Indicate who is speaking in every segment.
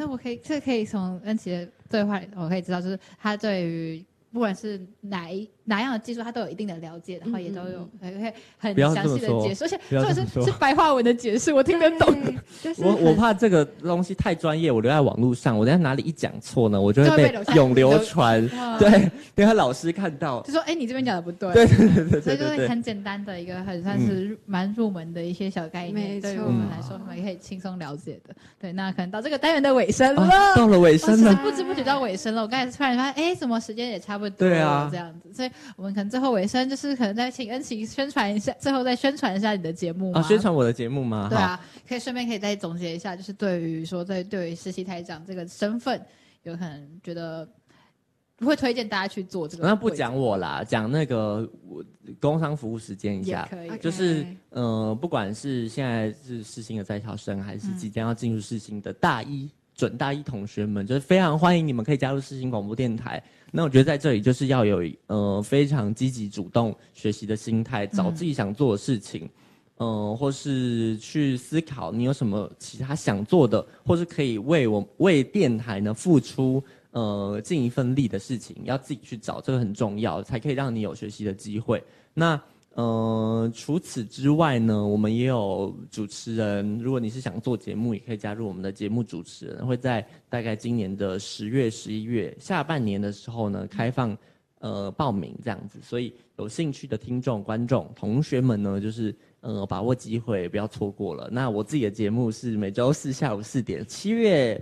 Speaker 1: 这可以从恩琪的对话里我可以知道，就是他对于不管是哪样的技术，他都有一定的了解，然后也都有会很详细的解释，而且或者是白话文的解释，我听得懂。
Speaker 2: 就是我怕这个东西太专业，我留在网络上，我在哪里一讲错呢，我就会被永流传。对，因为老师看到
Speaker 1: 就说：“你这边讲的不对。”
Speaker 2: 对，
Speaker 1: 所以就是很简单的一个很算是蛮入门的一些小概念，对于我们来说，我们也可以轻松了解的。对，那可能到这个单元的尾声了，
Speaker 2: 到了尾声了，
Speaker 1: 不知不觉到尾声了。我刚才突然发现，怎么时间也差不多了？
Speaker 2: 对啊，
Speaker 1: 这样子，所以我们可能最后尾声就是可能再请恩琪宣传一下，最后再宣传一下你的节目吗？
Speaker 2: 宣传我的节目吗？
Speaker 1: 对啊，顺便再总结一下，就是对于实习台长这个身份，有可能觉得不会推荐大家去做这个。
Speaker 2: 那不讲我啦，讲那个工商服务时间一下，
Speaker 1: 也可以，
Speaker 2: 就是不管是现在是世新的在校生，还是即将要进入世新的准大一同学们，就是非常欢迎你们可以加入世新广播电台。那我觉得在这里就是要有非常积极主动学习的心态，找自己想做的事情，或是去思考你有什么其他想做的，或是可以为电台呢付出尽一份力的事情，要自己去找，这个很重要，才可以让你有学习的机会。那除此之外呢，我们也有主持人，如果你是想做节目，也可以加入我们的节目主持人，会在大概今年的10月、11月下半年的时候呢，开放报名这样子，所以有兴趣的听众、观众、同学们呢，就是把握机会，不要错过了。那我自己的节目是每周四下午4点，7月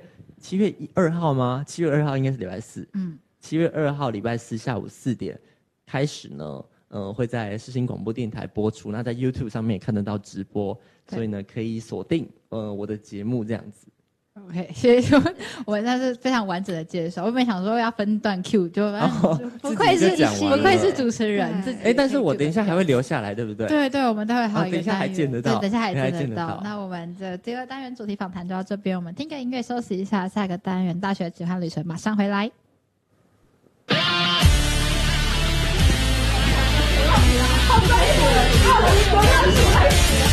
Speaker 2: 2号吗？7月2号应该是礼拜四，7月2号礼拜四下午4点开始呢。会在世新广播电台播出，那在 YouTube 上面也看得到直播，所以呢可以锁定我的节目这样子。
Speaker 1: OK， 谢谢我那是非常完整的介绍。我本想说要分段 Q， 不愧是主持人自己。
Speaker 2: 但是我等一下还会留下来，对不对？
Speaker 1: 对，我们待会还有一个单元，
Speaker 2: 等一下还见得到，
Speaker 1: 等一下还见得到。那我们的第二单元主题访谈就到这边，我们听个音乐休息一下，下个单元大学奇幻旅程马上回来。好专业，